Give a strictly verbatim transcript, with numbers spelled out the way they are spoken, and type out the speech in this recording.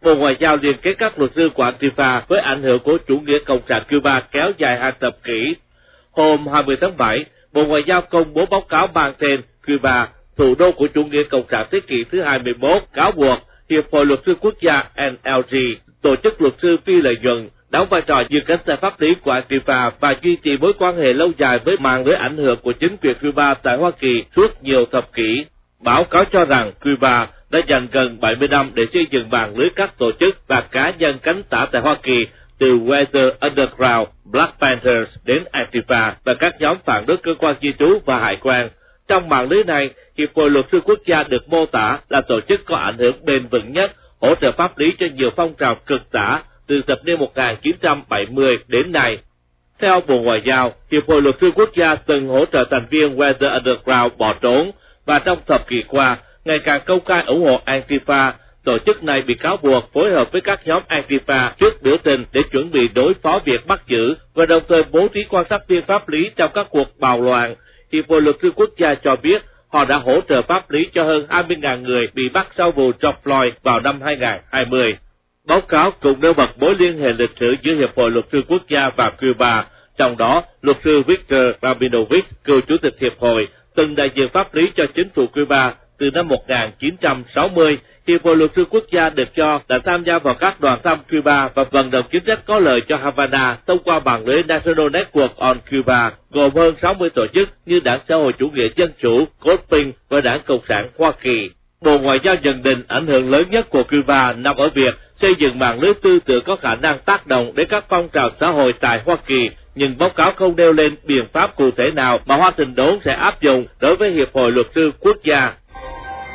Bộ Ngoại giao liên kết các luật sư của Antifa với ảnh hưởng của chủ nghĩa cộng sản Cuba kéo dài hai thập kỷ. Hôm hai mươi tháng bảy, Bộ Ngoại giao công bố báo cáo mang tên Cuba, thủ đô của chủ nghĩa cộng sản thế kỷ thứ hai mươi mốt, cáo buộc Hiệp hội Luật sư Quốc gia N L G, tổ chức luật sư phi lợi nhuận, đóng vai trò như cánh tay pháp lý của Antifa và duy trì mối quan hệ lâu dài với mạng lưới ảnh hưởng của chính quyền Cuba tại Hoa Kỳ suốt nhiều thập kỷ. Báo cáo cho rằng Cuba đã dành gần bảy mươi năm để xây dựng mạng lưới các tổ chức và cá nhân cánh tả tại Hoa Kỳ, từ Weather Underground, Black Panthers đến Antifa và các nhóm phản đối cơ quan di trú và hải quan. Trong mạng lưới này, Hiệp hội Luật sư Quốc gia được mô tả là tổ chức có ảnh hưởng bền vững nhất, hỗ trợ pháp lý cho nhiều phong trào cực tả từ thập niên một nghìn chín trăm bảy mươi đến nay. Theo Bộ Ngoại giao, Hiệp hội Luật sư Quốc gia từng hỗ trợ thành viên Weather Underground bỏ trốn, và trong thập kỷ qua, ngày càng công khai ủng hộ Antifa. Tổ chức này bị cáo buộc phối hợp với các nhóm Antifa trước biểu tình để chuẩn bị đối phó việc bắt giữ và đồng thời bố trí quan sát viên pháp lý trong các cuộc bạo loạn. Hiệp hội Luật sư Quốc gia cho biết họ đã hỗ trợ pháp lý cho hơn hai mươi nghìn người bị bắt sau vụ George Floyd vào năm hai nghìn không trăm hai mươi. Báo cáo cũng nêu bật mối liên hệ lịch sử giữa Hiệp hội Luật sư Quốc gia và Cuba, trong đó luật sư Victor Rabinovich, cựu chủ tịch Hiệp hội, từng đại diện pháp lý cho chính phủ Cuba từ năm một nghìn chín trăm sáu mươi. Hiệp hội Luật sư Quốc gia được cho đã tham gia vào các đoàn thăm Cuba và vận động chính sách có lợi cho Havana thông qua mạng lưới National Network on Cuba, gồm hơn sáu mươi tổ chức như Đảng Xã hội Chủ nghĩa Dân chủ, Codping và Đảng Cộng sản Hoa Kỳ. Bộ Ngoại giao nhận định ảnh hưởng lớn nhất của Cuba nằm ở việc xây dựng mạng lưới tư tưởng có khả năng tác động đến các phong trào xã hội tại Hoa Kỳ, nhưng báo cáo không nêu lên biện pháp cụ thể nào mà Washington sẽ áp dụng đối với Hiệp hội Luật sư Quốc gia.